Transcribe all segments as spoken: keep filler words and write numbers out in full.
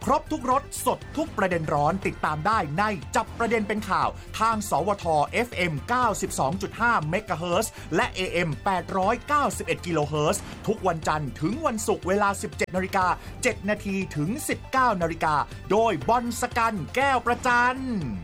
ครบทุกรสสดทุกประเด็นร้อนติดตามได้ในจับประเด็นเป็นข่าวทางสวท เอฟ เอ็ม เก้าสิบสองจุดห้า เมกะเฮิรตซ์และ เอ เอ็ม แปดร้อยเก้าสิบเอ็ด กิโลเฮิรตซ์ทุกวันจันทร์ถึงวันศุกร์เวลา สิบเจ็ดนาฬิกาเจ็ดนาทีถึง สิบเก้านาฬิกาโดยบอลสกันแก้วประจัน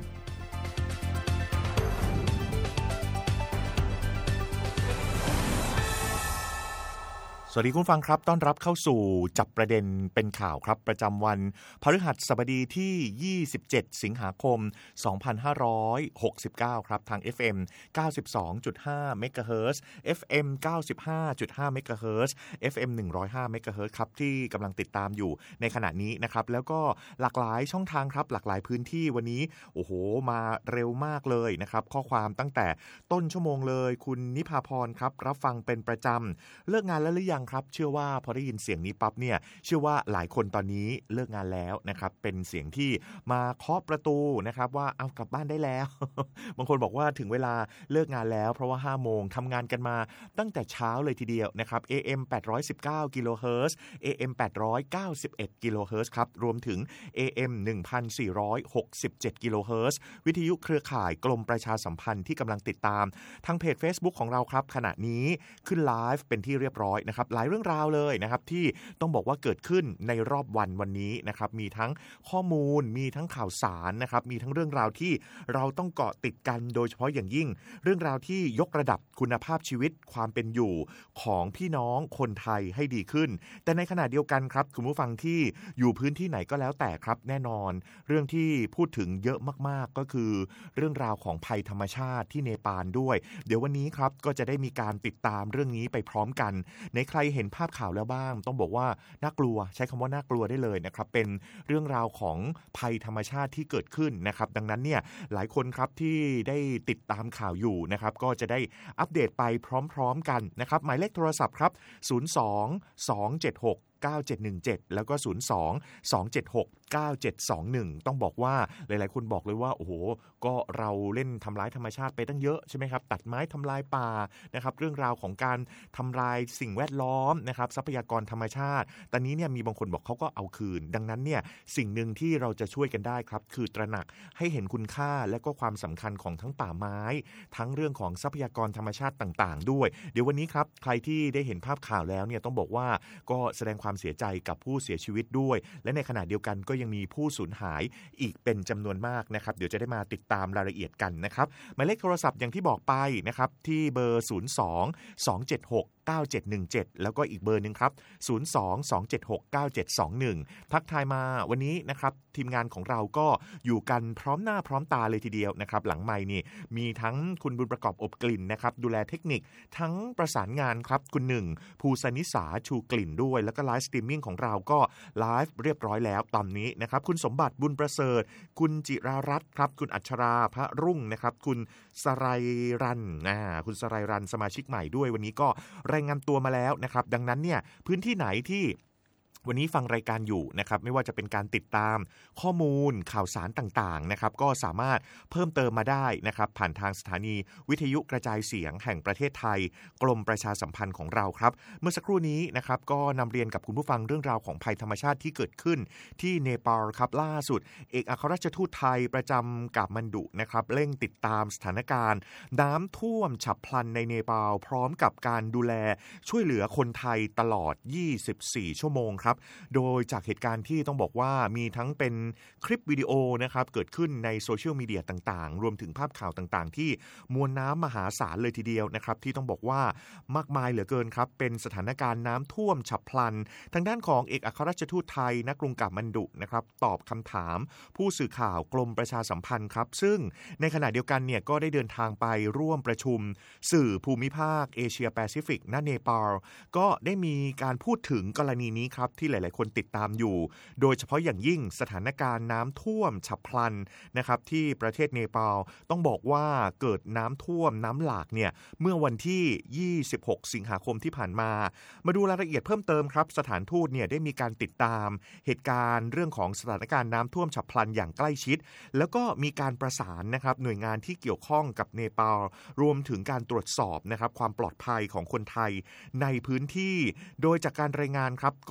สวัสดีคุณฟังครับต้อนรับเข้าสู่จับประเด็นเป็นข่าวครับประจำวันพฤหัสบดีที่ยี่สิบเจ็ดสิงหาคมสองพันห้าร้อยหกสิบเก้าครับทาง เอฟ เอ็ม เก้าสิบสองจุดห้า เมกะเฮิรตซ์ เอฟ เอ็ม เก้าสิบห้าจุดห้า เมกะเฮิรตซ์ เอฟ เอ็ม หนึ่งร้อยห้า เมกะเฮิรตซ์ครับที่กำลังติดตามอยู่ในขณะนี้นะครับแล้วก็หลากหลายช่องทางครับหลากหลายพื้นที่วันนี้โอ้โหมาเร็วมากเลยนะครับข้อความตั้งแต่ต้นชั่วโมงเลยคุณนิพาพรครับรับฟังเป็นประจำเลิกงานแล้วหรือยังครับเชื่อว่าพอได้ยินเสียงนี้ปั๊บเนี่ยเชื่อว่าหลายคนตอนนี้เลิกงานแล้วนะครับเป็นเสียงที่มาเคาะประตูนะครับว่าเอากลับบ้านได้แล้ว บางคนบอกว่าถึงเวลาเลิกงานแล้วเพราะว่าห้าโมงทำงานกันมาตั้งแต่เช้าเลยทีเดียวนะครับ เอ เอ็ม แปดร้อยสิบเก้า กิโลเฮิรตซ์ เอ เอ็ม แปดร้อยเก้าสิบเอ็ด กิโลเฮิรตซ์ครับรวมถึง เอ เอ็ม หนึ่งพันสี่ร้อยหกสิบเจ็ด กิโลเฮิรตซ์วิทยุเครือข่ายกรมประชาสัมพันธ์ที่กำลังติดตามทางเพจ Facebook ของเราครับขณะนี้ขึ้นไลฟ์เป็นที่เรียบร้อยนะครับหลายเรื่องราวเลยนะครับที่ต้องบอกว่าเกิดขึ้นในรอบวันวันนี้นะครับมีทั้งข้อมูลมีทั้งข่าวสารนะครับมีทั้งเรื่องราวที่เราต้องเกาะติดกันโดยเฉพาะอย่างยิ่งเรื่องราวที่ยกระดับคุณภาพชีวิตความเป็นอยู่ของพี่น้องคนไทยให้ดีขึ้นแต่ในขณะเดียวกันครับคุณผู้ฟังที่อยู่พื้นที่ไหนก็แล้วแต่ครับแน่นอนเรื่องที่พูดถึงเยอะมากๆก็คือเรื่องราวของภัยธรรมชาติที่เนปาลด้วยเดี๋ยววันนี้ครับก็จะได้มีการติดตามเรื่องนี้ไปพร้อมกันในใครเห็นภาพข่าวแล้วบ้างต้องบอกว่าน่ากลัวใช้คำว่าน่ากลัวได้เลยนะครับเป็นเรื่องราวของภัยธรรมชาติที่เกิดขึ้นนะครับดังนั้นเนี่ยหลายคนครับที่ได้ติดตามข่าวอยู่นะครับก็จะได้อัปเดตไปพร้อมๆกันนะครับหมายเลขโทรศัพท์ครับศูนย์ สอง สอง เจ็ด หก เก้า เจ็ด หนึ่ง เจ็ดแล้วก็ศูนย์ สอง สอง เจ็ด หก เก้า เจ็ด สอง หนึ่งต้องบอกว่าหลายๆคนบอกเลยว่าโอ้โหก็เราเล่นทำร้ายธรรมชาติไปตั้งเยอะใช่ไหมครับตัดไม้ทำลายป่านะครับเรื่องราวของการทำลายสิ่งแวดล้อมนะครับทรัพยากรธรรมชาติตอนนี้เนี่ยมีบางคนบอกเขาก็เอาคืนดังนั้นเนี่ยสิ่งหนึ่งที่เราจะช่วยกันได้ครับคือตระหนักให้เห็นคุณค่าและก็ความสำคัญของทั้งป่าไม้ทั้งเรื่องของทรัพยากรธรรมชาติต่างๆด้วยเดี๋ยววันนี้ครับใครที่ได้เห็นภาพข่าวแล้วเนี่ยต้องบอกว่าก็แสดงความเสียใจกับผู้เสียชีวิตด้วยและในขณะเดียวกันก็ยังมีผู้สูญหายอีกเป็นจำนวนมากนะครับเดี๋ยวจะได้มาติดตามรายละเอียดกันนะครับหมายเลขโทรศัพท์อย่างที่บอกไปนะครับที่เบอร์ศูนย์ สอง สอง เจ็ด หก เก้า เจ็ด หนึ่ง เจ็ดแล้วก็อีกเบอร์นึงครับศูนย์ สอง สอง เจ็ด หก เก้า เจ็ด สอง หนึ่งทักทายมาวันนี้นะครับทีมงานของเราก็อยู่กันพร้อมหน้าพร้อมตาเลยทีเดียวนะครับหลังไมค์นี่มีทั้งคุณบุญประกอบอบกลิ่นนะครับดูแลเทคนิคทั้งประสานงานครับคุณหนึ่งภูสนิสาชูกลิ่นด้วยแล้วก็ไลฟ์สตรีมมิ่งของเราก็ไลฟ์เรียบร้อยแล้วตอนนี้นะครับคุณสมบัติบุญประเสริฐคุณจิรารัตน์ครับคุณอัชราพระรุ่งนะครับคุณสไรรันอ่าคุณสไรรันสมาชิกใหม่ด้วยวันนี้ก็รายงานตัวมาแล้วนะครับดังนั้นเนี่ยพื้นที่ไหนที่วันนี้ฟังรายการอยู่นะครับไม่ว่าจะเป็นการติดตามข้อมูลข่าวสารต่างๆนะครับก็สามารถเพิ่มเติมมาได้นะครับผ่านทางสถานีวิทยุกระจายเสียงแห่งประเทศไทยกรมประชาสัมพันธ์ของเราครับเมื่อสักครู่นี้นะครับก็นำเรียนกับคุณผู้ฟังเรื่องราวของภัยธรรมชาติที่เกิดขึ้นที่เนปาลครับล่าสุดเอกอัครราชทูตไทยประจำกาฐมาณฑุนะครับเร่งติดตามสถานการณ์น้ำท่วมฉับพลันในเนปาลพร้อมกับการดูแลช่วยเหลือคนไทยตลอดยี่สิบสี่ชั่วโมงครับโดยจากเหตุการณ์ที่ต้องบอกว่ามีทั้งเป็นคลิปวิดีโอนะครับเกิดขึ้นในโซเชียลมีเดียต่างๆรวมถึงภาพข่าวต่างๆที่มวลน้ำมหาศาลเลยทีเดียวนะครับที่ต้องบอกว่ามากมายเหลือเกินครับเป็นสถานการณ์น้ำท่วมฉับพลันทางด้านของเอกอัครราชทูตไทยณกรุงกาฐมาณฑุนะครับตอบคำถามผู้สื่อข่าวกรมประชาสัมพันธ์ครับซึ่งในขณะเดียวกันเนี่ยก็ได้เดินทางไปร่วมประชุมสื่อภูมิภาคเอเชียแปซิฟิกณเนปาลก็ได้มีการพูดถึงกรณีนี้ครับที่หลายๆคนติดตามอยู่โดยเฉพาะอย่างยิ่งสถานการณ์น้ำท่วมฉับพลันนะครับที่ประเทศเนปาลต้องบอกว่าเกิดน้ำท่วมน้ำหลากเนี่ยเมื่อวันที่ยี่สิบหกสิงหาคมที่ผ่านมามาดูรายละเอียดเพิ่มเติมครับสถานทูตเนี่ยได้มีการติดตามเหตุการณ์เรื่องของสถานการณ์น้ำท่วมฉับพลันอย่างใกล้ชิดแล้วก็มีการประสานนะครับหน่วยงานที่เกี่ยวข้องกับเนปาลรวมถึงการตรวจสอบนะครับความปลอดภัยของคนไทยในพื้นที่โดยจากการรายงานครับก็บอกว่า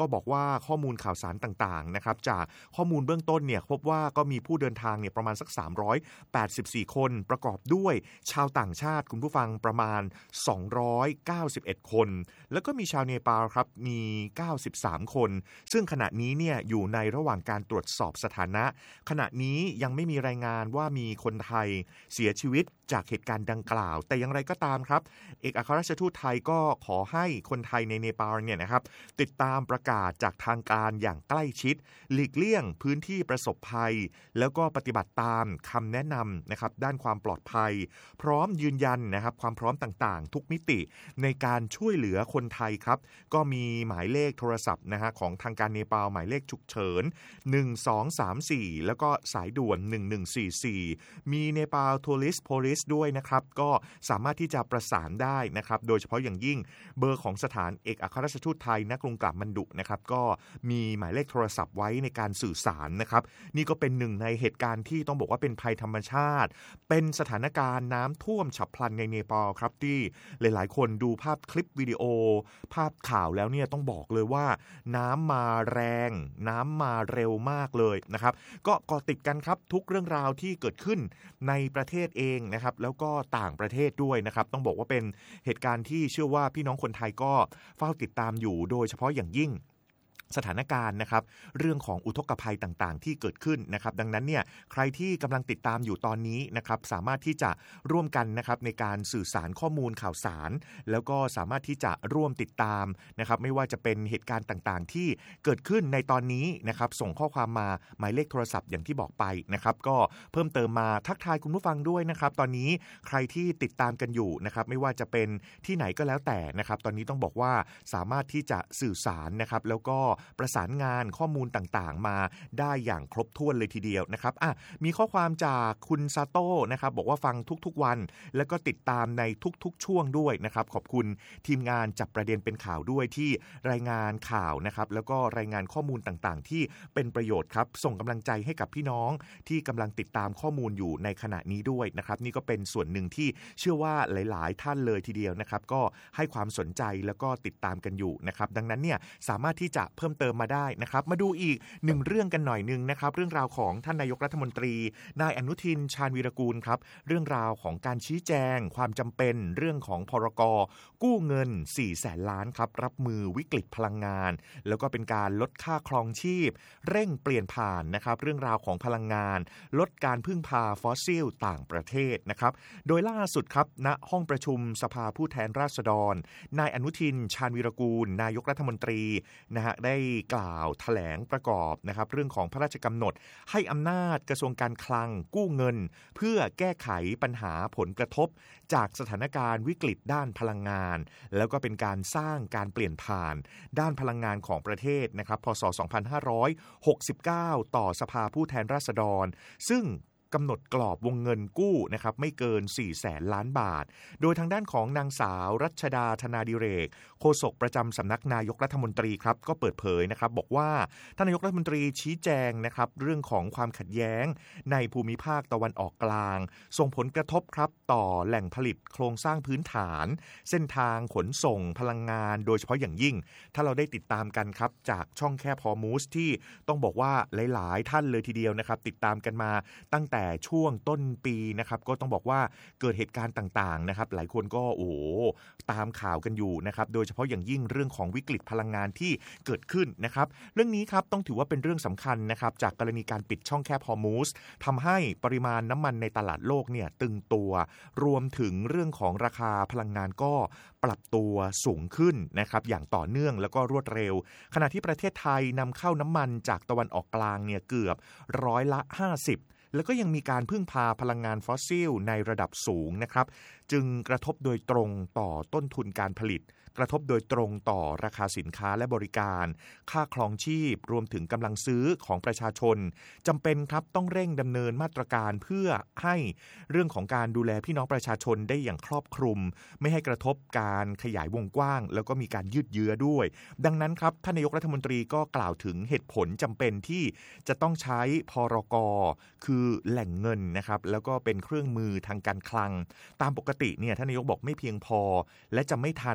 ว่าข้อมูลข่าวสารต่างๆนะครับจากข้อมูลเบื้องต้นเนี่ยพบว่าก็มีผู้เดินทางเนี่ยประมาณสักสามร้อยแปดสิบสี่คนประกอบด้วยชาวต่างชาติคุณผู้ฟังประมาณสองร้อยเก้าสิบเอ็ดคนแล้วก็มีชาวเนปาลครับมีเก้าสิบสามคนซึ่งขณะนี้เนี่ยอยู่ในระหว่างการตรวจสอบสถานะขณะนี้ยังไม่มีรายงานว่ามีคนไทยเสียชีวิตจากเหตุการณ์ดังกล่าวแต่อย่างไรก็ตามครับเอกอัครราชทูตไทยก็ขอให้คนไทยในเนปาลเนี่ยนะครับติดตามประกาศจากทางการอย่างใกล้ชิดหลีกเลี่ยงพื้นที่ประสบภัยแล้วก็ปฏิบัติตามคำแนะนำนะครับด้านความปลอดภัยพร้อมยืนยันนะครับความพร้อมต่างๆทุกมิติในการช่วยเหลือคนไทยครับก็มีหมายเลขโทรศัพท์นะฮะของทางการเนปาลหมายเลขฉุกเฉินหนึ่ง สอง สาม สี่แล้วก็สายด่วนหนึ่ง หนึ่ง สี่ สี่มีเนปาล Tourist Police ด้วยนะครับก็สามารถที่จะประสานได้นะครับโดยเฉพาะอย่างยิ่งเบอร์ของสถานเอกอัครราชทูตไทยณกรุงกาฐมาณฑุนะครับก็มีหมายเลขโทรศัพท์ไว้ในการสื่อสารนะครับนี่ก็เป็นหนึ่งในเหตุการณ์ที่ต้องบอกว่าเป็นภัยธรรมชาติเป็นสถานการณ์น้ำท่วมฉับพลันในเนปาลครับที่หลายๆคนดูภาพคลิปวิดีโอภาพข่าวแล้วเนี่ยต้องบอกเลยว่าน้ำมาแรงน้ำมาเร็วมากเลยนะครับก็เกาะติดกันครับทุกเรื่องราวที่เกิดขึ้นในประเทศเองนะครับแล้วก็ต่างประเทศด้วยนะครับต้องบอกว่าเป็นเหตุการณ์ที่เชื่อว่าพี่น้องคนไทยก็เฝ้าติดตามอยู่โดยเฉพาะอย่างยิ่งสถานการณ์นะครับเรื่องของอุทกภัยต่างๆที่เกิดขึ้นนะครับดังนั้นเนี่ยใครที่กำลังติดตามอยู่ตอนนี้นะครับสามารถที่จะร่วมกันนะครับในการสื่อสารข้อมูลข่าวสารแล้วก็สามารถที่จะร่วมติดตามนะครับไม่ว่าจะเป็นเหตุการณ์ต่างๆที่เกิดขึ้นในตอนนี้นะครับส่งข้อความมาหมายเลขโทรศัพท์อย่างที่บอกไปนะครับก็เพิ่มเติมมาทักทายคุณผู้ฟังด้วยนะครับตอนนี้ใครที่ติดตามกันอยู่นะครับไม่ว่าจะเป็นที่ไหนก็แล้วแต่นะครับตอนนี้ต้องบอกว่าสามารถที่จะสื่อสารนะครับแล้วก็ประสานงานข้อมูลต่างๆมาได้อย่างครบถ้วนเลยทีเดียวนะครับอ่ะมีข้อความจากคุณซาโต้นะครับบอกว่าฟังทุกๆวันแล้วก็ติดตามในทุกๆช่วงด้วยนะครับขอบคุณทีมงานจับประเด็นเป็นข่าวด้วยที่รายงานข่าวนะครับแล้วก็รายงานข้อมูลต่างๆที่เป็นประโยชน์ครับส่งกำลังใจให้กับพี่น้องที่กำลังติดตามข้อมูลอยู่ในขณะนี้ด้วยนะครับนี่ก็เป็นส่วนหนึ่งที่เชื่อว่าหลายๆท่านเลยทีเดียวนะครับก็ให้ความสนใจแล้วก็ติดตามกันอยู่นะครับดังนั้นเนี่ยสามารถที่จะเพิ่มเติมมาได้นะครับมาดูอีกหนึ่งเรื่องกันหน่อยนึงนะครับเรื่องราวของท่านนายกรัฐมนตรีนายอนุทินชาญวีรกูลครับเรื่องราวของการชี้แจงความจำเป็นเรื่องของพรก.กู้เงินสี่แสนล้านครับรับมือวิกฤตพลังงานแล้วก็เป็นการลดค่าครองชีพเร่งเปลี่ยนผ่านนะครับเรื่องราวของพลังงานลดการพึ่งพาฟอสซิลต่างประเทศนะครับโดยล่าสุดครับณห้องประชุมสภาผู้แทนราษฎรนายอนุทินชาญวีรกูลนายกรัฐมนตรีนะฮะได้กล่าวแถลงประกอบนะครับเรื่องของพระราชกำหนดให้อำนาจกระทรวงการคลังกู้เงินเพื่อแก้ไขปัญหาผลกระทบจากสถานการณ์วิกฤตด้านพลังงานแล้วก็เป็นการสร้างการเปลี่ยนผ่านด้านพลังงานของประเทศนะครับพ.ศ. สองพันห้าร้อยหกสิบเก้าต่อสภาผู้แทนราษฎรซึ่งกำหนดกรอบวงเงินกู้นะครับไม่เกินสี่แสนล้านบาทโดยทางด้านของนางสาวรัชดาธนาดิเรกโฆษกประจำสำนักนายกรัฐมนตรีครับก็เปิดเผยนะครับบอกว่าท่านนายกรัฐมนตรีชี้แจงนะครับเรื่องของความขัดแย้งในภูมิภาคตะวันออกกลางส่งผลกระทบครับต่อแหล่งผลิตโครงสร้างพื้นฐานเส้นทางขนส่งพลังงานโดยเฉพาะอย่างยิ่งถ้าเราได้ติดตามกันครับจากช่องแค่พอมูสที่ต้องบอกว่าหลายๆท่านเลยทีเดียวนะครับติดตามกันมาตั้งแต่ช่วงต้นปีนะครับก็ต้องบอกว่าเกิดเหตุการณ์ต่างๆนะครับหลายคนก็โอ้โหตามข่าวกันอยู่นะครับโดยเฉพาะอย่างยิ่งเรื่องของวิกฤตพลังงานที่เกิดขึ้นนะครับเรื่องนี้ครับต้องถือว่าเป็นเรื่องสำคัญนะครับจากกรณีการปิดช่องแคบฮอร์มูสทำให้ปริมาณน้ำมันในตลาดโลกเนี่ยตึงตัวรวมถึงเรื่องของราคาพลังงานก็ปรับตัวสูงขึ้นนะครับอย่างต่อเนื่องแล้วก็รวดเร็วขณะที่ประเทศไทยนำเข้าน้ำมันจากตะวันออกกลางเนี่ยเกือบร้อยละห้าสิบแล้วก็ยังมีการพึ่งพาพลังงานฟอสซิลในระดับสูงนะครับจึงกระทบโดยตรงต่อต้นทุนการผลิตกระทบโดยตรงต่อราคาสินค้าและบริการค่าครองชีพรวมถึงกำลังซื้อของประชาชนจำเป็นครับต้องเร่งดำเนินมาตรการเพื่อให้เรื่องของการดูแลพี่น้องประชาชนได้อย่างครอบคลุมไม่ให้กระทบการขยายวงกว้างแล้วก็มีการยืดเยื้อด้วยดังนั้นครับท่านนายกรัฐมนตรีก็กล่าวถึงเหตุผลจำเป็นที่จะต้องใช้พรก.คือแหล่งเงินนะครับแล้วก็เป็นเครื่องมือทางการคลังตามปกติเนี่ยท่านนายกบอกไม่เพียงพอและจะไม่ทันต่อ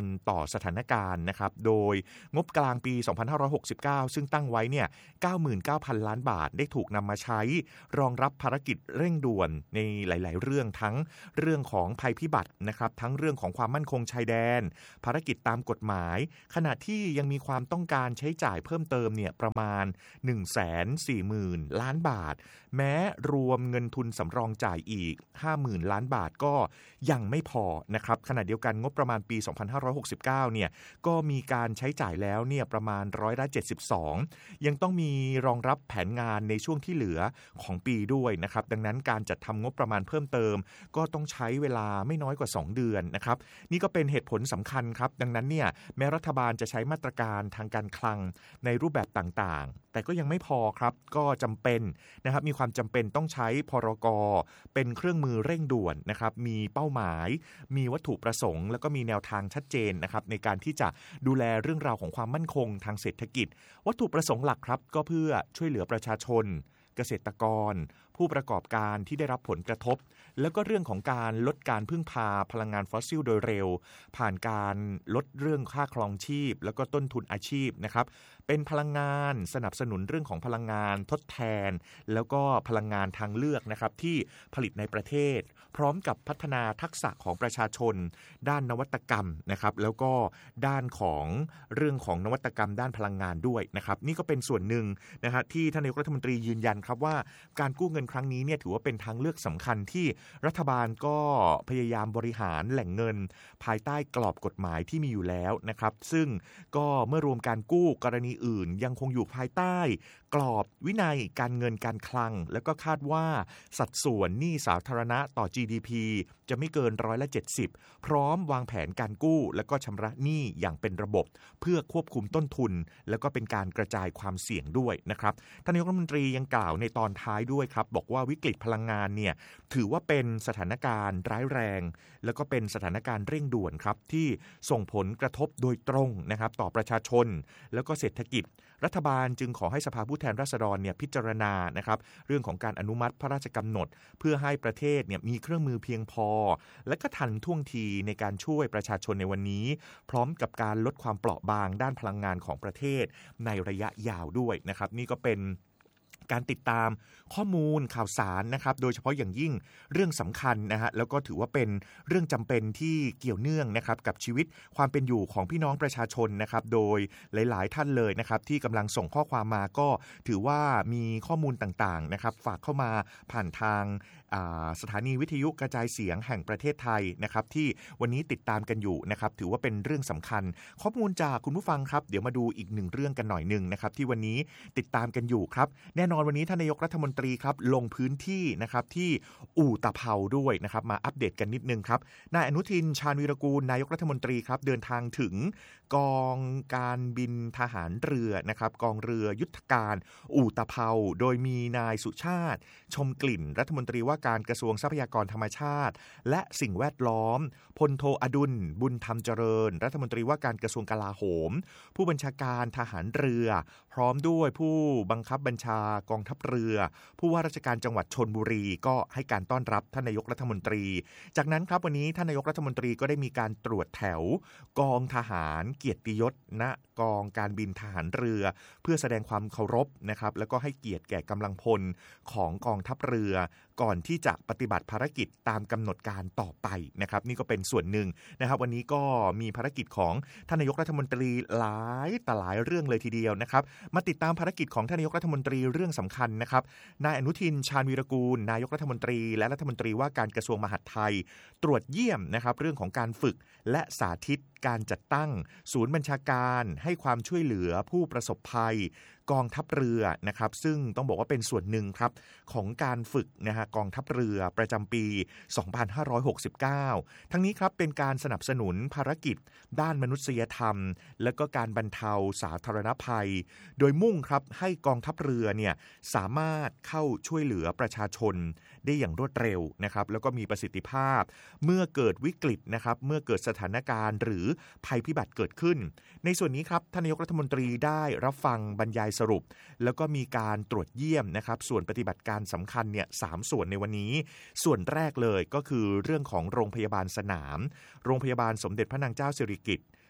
สถานการณ์นะครับโดยงบกลางปีสองพันห้าร้อยหกสิบเก้าซึ่งตั้งไว้เนี่ย เก้าหมื่นเก้าพัน ล้านบาทได้ถูกนำมาใช้รองรับภารกิจเร่งด่วนในหลายๆเรื่องทั้งเรื่องของภัยพิบัตินะครับทั้งเรื่องของความมั่นคงชายแดนภารกิจตามกฎหมายขณะที่ยังมีความต้องการใช้จ่ายเพิ่มเติมเนี่ยประมาณ หนึ่งแสนสี่หมื่น ล้านบาทแม้รวมเงินทุนสำรองจ่ายอีก ห้าหมื่น ล้านบาทก็ยังไม่พอนะครับขณะเดียวกันงบประมาณปีสองพันห้าร้อยหกสิบเก้าเนี่ยก็มีการใช้จ่ายแล้วเนี่ยประมาณร้อยละเจ็ดสิบสองยังต้องมีรองรับแผนงานในช่วงที่เหลือของปีด้วยนะครับดังนั้นการจัดทำงบประมาณเพิ่มเติมก็ต้องใช้เวลาไม่น้อยกว่าสองเดือนนะครับนี่ก็เป็นเหตุผลสำคัญครับดังนั้นเนี่ยแม้รัฐบาลจะใช้มาตรการทางการคลังในรูปแบบต่างๆแต่ก็ยังไม่พอครับก็จำเป็นนะครับมีความจำเป็นต้องใช้พรก.เป็นเครื่องมือเร่งด่วนนะครับมีเป้าหมายมีวัตถุประสงค์แล้วก็มีแนวทางชัดเจนนะครับในการที่จะดูแลเรื่องราวของความมั่นคงทางเศรษฐกิจวัตถุประสงค์หลักครับก็เพื่อช่วยเหลือประชาชนเกษตรกรผู้ประกอบการที่ได้รับผลกระทบแล้วก็เรื่องของการลดการพึ่งพาพลังงานฟอสซิลโดยเร็วผ่านการลดเรื่องค่าครองชีพแล้วก็ต้นทุนอาชีพนะครับเป็นพลังงานสนับสนุนเรื่องของพลังงานทดแทนแล้วก็พลังงานทางเลือกนะครับที่ผลิตในประเทศพร้อมกับพัฒนาทักษะของประชาชนด้านนวัตกรรมนะครับแล้วก็ด้านของเรื่องของนวัตกรรมด้านพลังงานด้วยนะครับนี่ก็เป็นส่วนหนึ่งนะฮะที่ท่านนายกรัฐมนตรียืนยันครับว่าการกู้เงินครั้งนี้เนี่ยถือว่าเป็นทางเลือกสำคัญที่รัฐบาลก็พยายามบริหารแหล่งเงินภายใต้กรอบกฎหมายที่มีอยู่แล้วนะครับซึ่งก็เมื่อรวมการกู้กรณีอื่นยังคงอยู่ภายใต้กรอบวินัยการเงินการคลังแล้วก็คาดว่าสัดส่วนหนี้สาธารณะต่อ จี ดี พี จะไม่เกินร้อยละเจ็ดสิบพร้อมวางแผนการกู้แล้วก็ชำระหนี้อย่างเป็นระบบเพื่อควบคุมต้นทุนแล้วก็เป็นการกระจายความเสี่ยงด้วยนะครับท่านนายกรัฐมนตรียังกล่าวในตอนท้ายด้วยครับบอกว่าวิกฤตพลังงานเนี่ยถือว่าเป็นสถานการณ์ร้ายแรงแล้วก็เป็นสถานการณ์เร่งด่วนครับที่ส่งผลกระทบโดยตรงนะครับต่อประชาชนแล้วก็เศรษฐกิจรัฐบาลจึงขอให้สภาผู้แทนราษฎรเนี่ยพิจารณานะครับเรื่องของการอนุมัติพระราชกำหนดเพื่อให้ประเทศเนี่ยมีเครื่องมือเพียงพอและก็ทันท่วงทีในการช่วยประชาชนในวันนี้พร้อมกับการลดความเปราะบางด้านพลังงานของประเทศในระยะยาวด้วยนะครับนี่ก็เป็นการติดตามข้อมูลข่าวสารนะครับโดยเฉพาะอย่างยิ่งเรื่องสำคัญนะฮะแล้วก็ถือว่าเป็นเรื่องจำเป็นที่เกี่ยวเนื่องนะครับกับชีวิตความเป็นอยู่ของพี่น้องประชาชนนะครับโดยหลายๆท่านเลยนะครับที่กำลังส่งข้อความมาก็ถือว่ามีข้อมูลต่างๆนะครับฝากเข้ามาผ่านทางสถานีวิทยุกระจายเสียงแห่งประเทศไทยนะครับที่วันนี้ติดตามกันอยู่นะครับถือว่าเป็นเรื่องสำคัญข้อมูลจากคุณผู้ฟังครับเดี๋ยวมาดูอีกหนึ่งเรื่องกันหน่อยนึงนะครับที่วันนี้ติดตามกันอยู่ครับแน่นอนวันนี้ท่านนายกรัฐมนตรีครับลงพื้นที่นะครับที่อู่ตะเภาด้วยนะครับมาอัปเดตกันนิดนึงครับนายอนุทินชาญวีรกูลนายกรัฐมนตรีครับเดินทางถึงกองการบินทหารเรือนะครับกองเรือยุทธการอู่ตะเภาโดยมีนายสุชาติชมกลิ่นรัฐมนตรีว่าการกระทรวงทรัพยากรธรรมชาติและสิ่งแวดล้อมพลโทอดุลบุญธรรมเจริญรัฐมนตรีว่าการกระทรวงกลาโหมผู้บัญชาการทหารเรือพร้อมด้วยผู้บังคับบัญชากองทัพเรือผู้ว่าราชการจังหวัดชลบุรีก็ให้การต้อนรับท่านนายกรัฐมนตรีจากนั้นครับวันนี้ท่านนายกรัฐมนตรีก็ได้มีการตรวจแถวกองทหารเกียรติยศณกองการบินทหารเรือเพื่อแสดงความเคารพนะครับแล้วก็ให้เกียรติแก่กำลังพลของกองทัพเรือก่อนที่จะปฏิบัติภารกิจตามกำหนดการต่อไปนะครับนี่ก็เป็นส่วนหนึ่งนะครับวันนี้ก็มีภารกิจของท่านนายกรัฐมนตรีหลายต่อหลายเรื่องเลยทีเดียวนะครับมาติดตามภารกิจของท่านนายกรัฐมนตรีเรื่องสำคัญนะครับนายอนุทินชาญวีรกูลนายกรัฐมนตรีและรัฐมนตรีว่าการกระทรวงมหาดไทยตรวจเยี่ยมนะครับเรื่องของการฝึกและสาธิตการจัดตั้งศูนย์บัญชาการให้ความช่วยเหลือผู้ประสบภัยกองทัพเรือนะครับซึ่งต้องบอกว่าเป็นส่วนหนึ่งครับของการฝึกนะฮะกองทัพเรือประจำปีสองพันห้าร้อยหกสิบเก้าทั้งนี้ครับเป็นการสนับสนุนภารกิจด้านมนุษยธรรมและก็การบรรเทาสาธารณภัยโดยมุ่งครับให้กองทัพเรือเนี่ยสามารถเข้าช่วยเหลือประชาชนได้อย่างรวดเร็วนะครับแล้วก็มีประสิทธิภาพเมื่อเกิดวิกฤตนะครับเมื่อเกิดสถานการณ์หรือภัยพิบัติเกิดขึ้นในส่วนนี้ครับท่านนายกรัฐมนตรีได้รับฟังบรรยายสรุปแล้วก็มีการตรวจเยี่ยมนะครับส่วนปฏิบัติการสำคัญเนี่ยสามส่วนในวันนี้ส่วนแรกเลยก็คือเรื่องของโรงพยาบาลสนามโรงพยาบาลสมเด็จพระนางเจ้าสิริกิติ์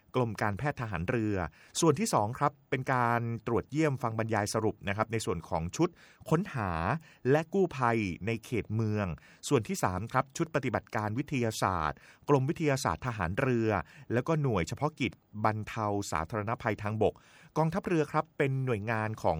กรมการแพทย์ทหารเรือส่วนที่สองครับเป็นการตรวจเยี่ยมฟังบรรยายสรุปนะครับในส่วนของชุดค้นหาและกู้ภัยในเขตเมืองส่วนที่สามครับชุดปฏิบัติการวิทยาศาสตร์กรมวิทยาศาสตร์ทหารเรือแล้วก็หน่วยเฉพาะกิจบรรเทาสาธารณภัยทางบกกองทัพเรือครับเป็นหน่วยงานของ